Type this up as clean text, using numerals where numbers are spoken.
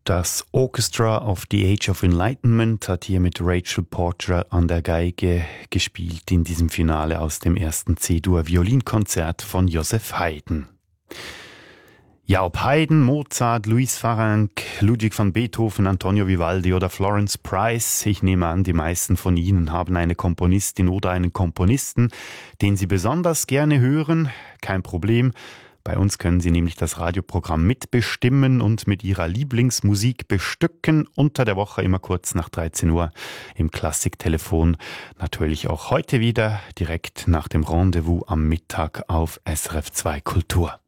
Das Orchestra of the Age of Enlightenment hat hier mit Rachel Porter an der Geige gespielt in diesem Finale aus dem ersten C-Dur-Violinkonzert von Joseph Haydn. Ja, ob Haydn, Mozart, Louis Farrenc, Ludwig van Beethoven, Antonio Vivaldi oder Florence Price, ich nehme an, die meisten von Ihnen haben eine Komponistin oder einen Komponisten, den Sie besonders gerne hören. Kein Problem. Bei uns können Sie nämlich das Radioprogramm mitbestimmen und mit Ihrer Lieblingsmusik bestücken. Unter der Woche immer kurz nach 13 Uhr im Klassiktelefon. Natürlich auch heute wieder direkt nach dem Rendezvous am Mittag auf SRF 2 Kultur.